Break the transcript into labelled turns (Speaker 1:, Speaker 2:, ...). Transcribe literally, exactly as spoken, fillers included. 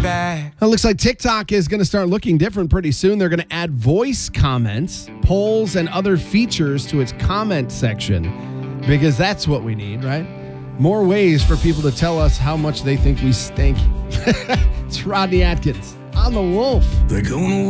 Speaker 1: back.
Speaker 2: It looks like TikTok is going to start looking different pretty soon. They're going to add voice comments, polls, and other features to its comment section because that's what we need, right? More ways for people to tell us how much they think we stink. It's Rodney Atkins on The Wolf.
Speaker 1: They're gonna